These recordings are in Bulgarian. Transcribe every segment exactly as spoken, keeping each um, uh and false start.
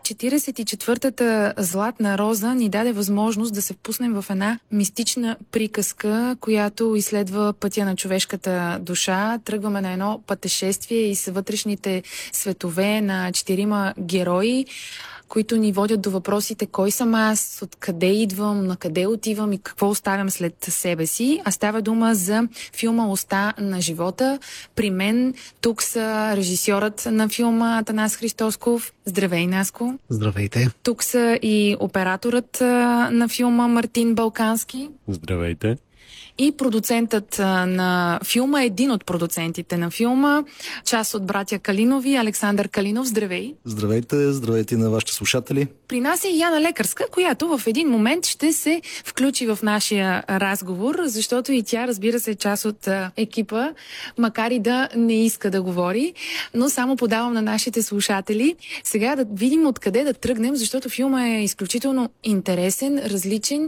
четиридесет и четвъртата Златна роза ни даде възможност да се впуснем в една мистична приказка, която изследва пътя на човешката душа. Тръгваме на едно пътешествие из вътрешните светове на четирима герои, които ни водят до въпросите кой съм аз, откъде идвам, на къде отивам и какво оставям след себе си. А става дума за филма "Уста на живота". При мен тук са режисьорът на филма Атанас Христосков. Здравей, Наско. Здравейте. Тук са и операторът на филма Мартин Балкански. Здравейте. И продуцентът на филма, един от продуцентите на филма, част от братя Калинови, Александър Калинов. Здравей! Здравейте, здравейте на вашите слушатели. При нас е Яна Лекарска, която в един момент ще се включи в нашия разговор, защото и тя, разбира се, е част от екипа, макар и да не иска да говори, но само подавам на нашите слушатели. Сега да видим откъде да тръгнем, защото филма е изключително интересен, различен.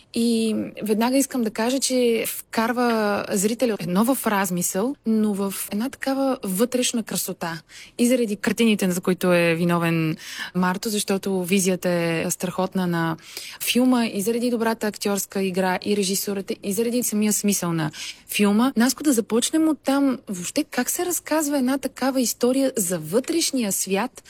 И веднага искам да кажа, че вкарва зрителя едно в размисъл, но в една такава вътрешна красота. И заради картините, за които е виновен Марто, защото визията е страхотна на филма, и заради добрата актьорска игра и режисурата, и заради самия смисъл на филма. Наско, да започнем от там. Въобще, как се разказва една такава история за вътрешния свят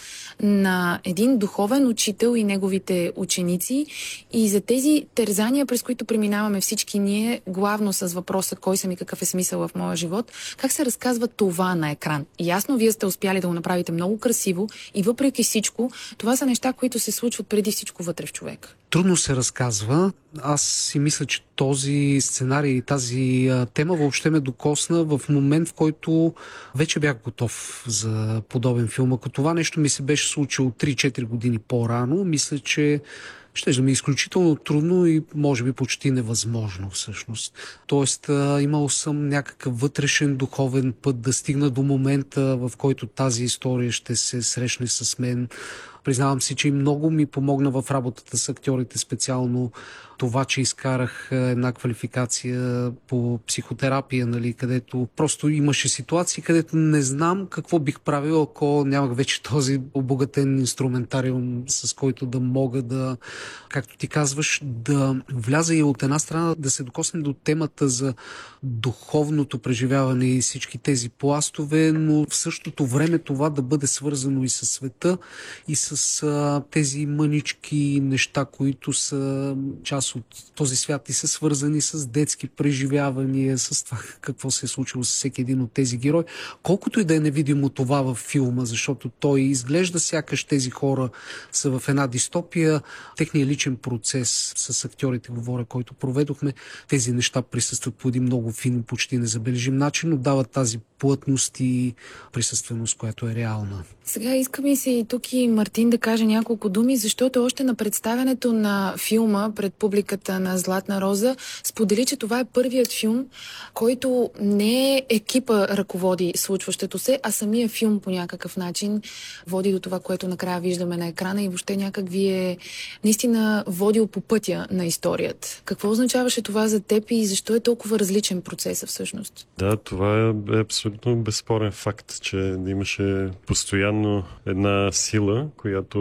на един духовен учител и неговите ученици и за тези терзания, през които преминаваме всички ние, главно с въпроса кой съм и какъв е смисъл в моя живот. Как се разказва това на екран? Ясно, вие сте успяли да го направите много красиво и въпреки всичко, това са неща, които се случват преди всичко вътре в човек. Трудно се разказва. Аз си мисля, че този сценарий и тази а, тема въобще ме докосна в момент, в който вече бях готов за подобен филм. Ако това нещо ми се беше случило три-четири години по-рано, мисля, че ще да ми е изключително трудно и може би почти невъзможно всъщност. Тоест, а, имал съм някакъв вътрешен духовен път да стигна до момента, в който тази история ще се срещне с мен. Признавам си, че и много ми помогна в работата с актьорите, специално това, че изкарах една квалификация по психотерапия, нали, където просто имаше ситуации, където не знам какво бих правил, ако нямах вече този обогатен инструментариум, с който да мога да, както ти казваш, да вляза и от една страна да се докосне до темата за духовното преживяване и всички тези пластове, но в същото време това да бъде свързано и с света, и с а, тези мънички неща, които са част от този свят и са свързани с детски преживявания, с това какво се е случило с всеки един от тези герои. Колкото и да е невидимо това във филма, защото той изглежда сякаш тези хора са в една дистопия, техният личен процес с актьорите, говоря, който проведохме, тези неща присъстват по един много фин, почти незабележим начин, но дават тази плътност и присъственост, която е реална. Сега иска ми се и тук и Мартин да каже няколко думи, защото още на представянето на филма пред публиката на Златна роза сподели, че това е първият филм, който не е екипа ръководи случващото се, а самия филм по някакъв начин води до това, което накрая виждаме на екрана и въобще някак ви е наистина водил по пътя на историята. Какво означаваше това за теб и защо е толкова различен процесът всъщност? Да, това е абсолютно безспорен факт, че имаше постоянно една сила, която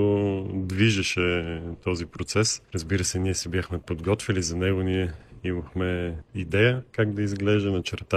движеше този процес. Разбира се, ние се бяхме подготвили за него, ние имахме идея как да изглежда, начертаване